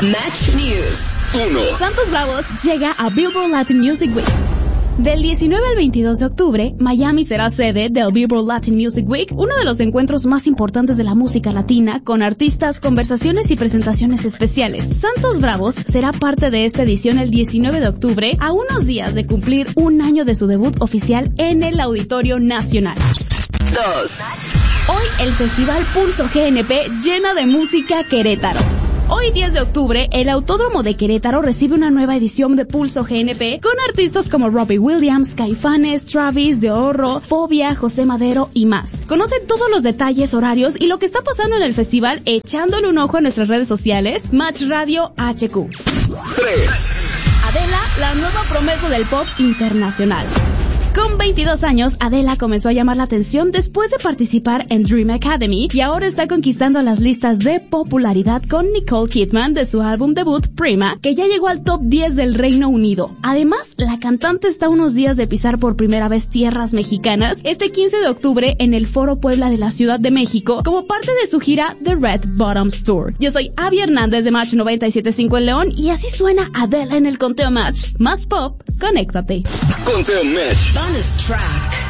Match News 1. Santos Bravos llega a Billboard Latin Music Week. Del 19 al 22 de octubre, Miami será sede del Billboard Latin Music Week, uno de los encuentros más importantes de la música latina, con artistas, conversaciones y presentaciones especiales. Santos Bravos será parte de esta edición el 19 de octubre, a unos días de cumplir un año de su debut oficial en el Auditorio Nacional. 2. Hoy el Festival Pulso GNP llena de música Querétaro. Hoy 10 de octubre, el Autódromo de Querétaro recibe una nueva edición de Pulso GNP con artistas como Robbie Williams, Caifanes, Travis, De Horro, Fobia, José Madero y más. Conoce todos los detalles, horarios y lo que está pasando en el festival echándole un ojo a nuestras redes sociales, Match Radio HQ. 3. Adela, la nueva promesa del pop internacional. Con 22 años, Adela comenzó a llamar la atención después de participar en Dream Academy y ahora está conquistando las listas de popularidad con Nicole Kidman de su álbum debut Prima, que ya llegó al top 10 del Reino Unido. Además, la cantante está a unos días de pisar por primera vez tierras mexicanas este 15 de octubre en el Foro Puebla de la Ciudad de México como parte de su gira The Red Bottoms Tour. Yo soy Abby Hernández de Match 97.5 en León y así suena Adela en el Conteo Match. Más pop, conéctate. Conteo Match. Bonus track.